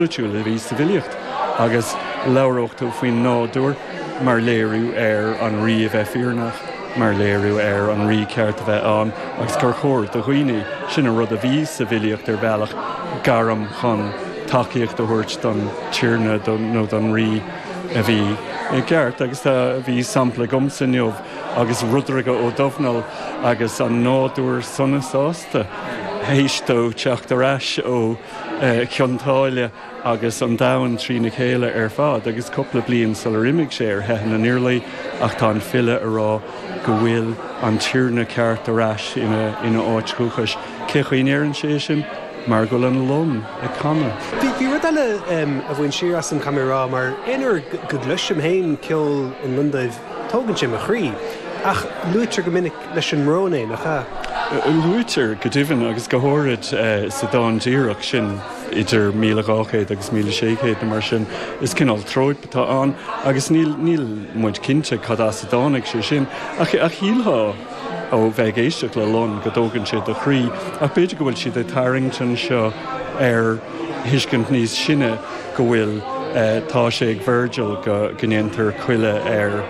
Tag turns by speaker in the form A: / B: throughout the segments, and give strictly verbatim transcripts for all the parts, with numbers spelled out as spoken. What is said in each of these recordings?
A: túla bhí sa bhiliocht agus leabhróchtú faoin nádúr mar léirú ar an riomh bheith fíornach, mar léirú ar an rí ceart a bheith an agus gur chóir do chuoine sin a rud a bhí sa bhiliocht ar bhealach garam chun takeíocht a thuirt don tíirne nó don rí a bhí i gceart agus a bhí sampla gomsa neomh agus rudraige ó dofnal agus an nádúr sunnasásta héistó teach arás ó ceantáile agus an dain trína chéile ar fád agus coppla blion sa imigh sé ar heithan an iirlaí ach tá an fille ará go bhfuil an tíirne ceart arás ina ina áit chuchas cechuoinéireann sé sin mar go an lom a canna.
B: Bhí rud eile a bhain siar as an camerará mar inar go gluisim hain ceol in Lundaibh tógann sé a chrí ach luútear go minic leis an mróné nach cha.
A: Luútear go dtíhann agus go háirid sa dáin díireach sin idir míle gáchéad agus míle séchéad na mar sin is cinál tróid batá an agus níl níl muid cinnte cad as sa dánig sé sin ach a chiilthá ó bheith éisteach le lon go dógann siad do chrí ach beidir go bhfuil siad é Tarrington seo ar thuiscint níos sinne go bhfuil tá sé ag Virgil go gnéantar chuile ar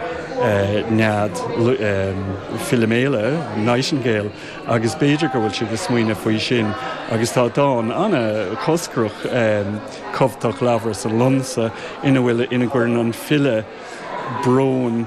A: nead Philomela, Nightingale, agus beidir go bhfuil siad go smaoine faoi sin agus tá dáin anna coscroch comhtach labhar sa lonsa ina bhfuil ina gcuireann an fille brón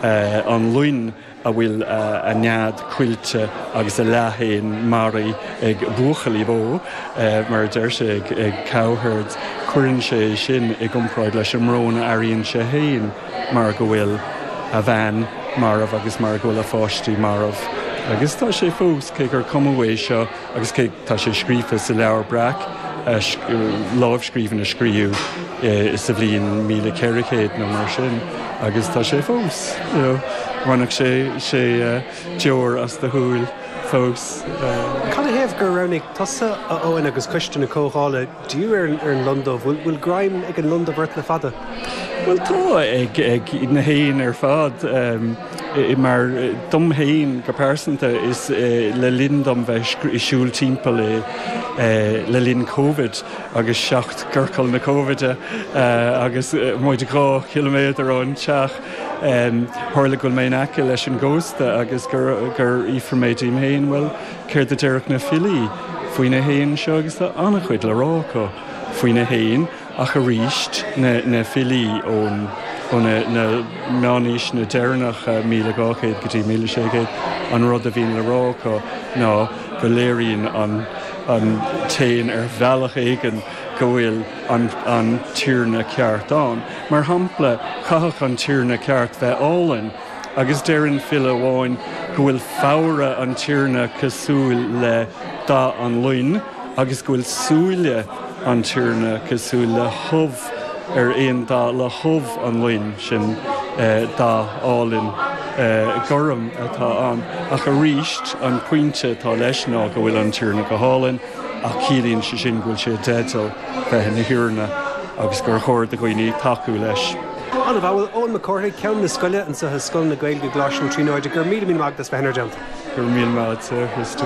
A: an luin a bhfuil a nead cuilte agus a leathéin marí ag buchalí bó mar deir sé ag cowherds cuireann sé sin ag iompráid leis an mrón aíonn sé hain mar go bhfuil a bhean marmh agus mar go bhfuil a fáistí marmh. Agus tá sé fós cé gur cumhé seo agus cé tá sé scrífa sa leabhar braic lábhscríomhann a scríú sa bhliain míle ceiricéad nó mar sin agus tá sé fós. Bhainneach sé sé deor as de thuúil fós.
B: Can I héamh gur ranig tasa a óin agus cuisteanna cóála dú ar an Lundaibh bhfuil graim ag an Lundaibh bhirt le fada?
A: Well tá ag ag na héin ar fad mar dom héin go persanta is le linn dom bheith siúil timpeall le linn Covid agus seacht gurcail na Covide agus muid gá kilométer ón teach thuirla goil mé aice leis an ggósta agus gur gur íforméid im héin well céir de deireach na filií faoine héin seo agus tá annach chuid le rácha faoine héin ach a ríist na, na filií ón na meáníos na deirnach míle gáchéad go dtí míle séchéad an rud a bhíon le rácha ná go léiríonn an an téin ar bhealach éigen go bhfuil an, an tíirne ceart an. Mar hampla chaach an tíirne ceart bheith álainn agus déireann fille bháin go bhfuil fára an tíirne cosúil le dá an luin agus go bhfuil súile an tíirne cosúil le thubh ar aon dá le thubh an luin sin dá álinn gorum atá an ach a ríist an puinte tá leis ná go bhfuil an tíirne go hálainn ach cílíonn sé sin gúil sé détal bheith na hiúrna agus gur chóir de gooine taú leis.
B: Anna bhfuil ón McCorthy ceann na scoile an sa scoil na Gaeilge gláisiú tríóide gur mí mí magdas bhenar deanta.
A: Gur mí mád sa histú.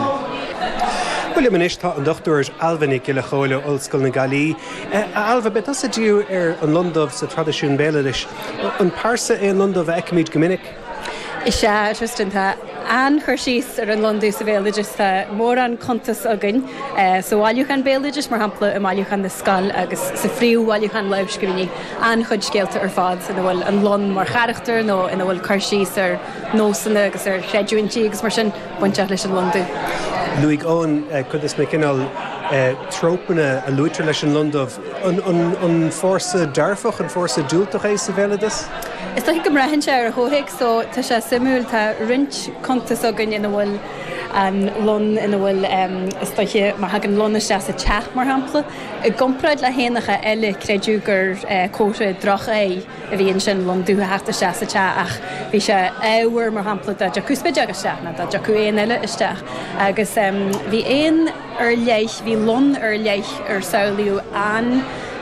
B: Bhfuil manis tá an dochtúir Albannig le choile Ollscoil na Gailí. Alba be as a dú ar an Lundaibh sa tradiisiún béile leis an páirsa é an Lundaibh eicimid go minic?
C: Is sé tristanta an chuirsís ar an Londú sa bhéileidir mór an contas agan so bháileúchan béileidir mar hampla i máileúchan na scal agus sa phríú bháileúchan leibhscríní an chud scéalta ar fád ina bhfuil an lon mar charachtar nó ina bhfuil chuirsís ar nósanna agus ar chreidúintí agus mar sin buinte leis an Londú.
B: Luigh Owen chud is mé cinál trópanna a luútar leis an Lundaibh an fórsa dearfach an fórsa dúltach é sa bhéileidir?
C: Is tá go rahann sé ar a thóthaigh so tá sé simúil tá rint contas agan ina bhfuil an lon ina bhfuil is táiche mar hagan lonna sé sa teach mar hampla i gompraid le héanacha eile creidú gur cóta droch é a bhíonn sin lon dútha heachta sé sa teach ach bhí sé éhar mar hampla de jacúspaid agus teachna de jacu éon eile isteach agus bhí éon ar leith bhí lon ar leith ar saoiliú an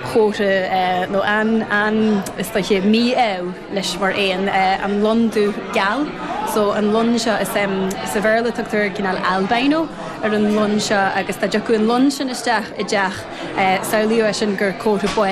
C: chóta nó an an is táiche mí éh leis mar éon an Londú gal so an lon seo is sa bhéirla tuchttar cinál albino ar an lon seo agus tá deachún lon sin isteach i d deach saoíú sin gur cóú buin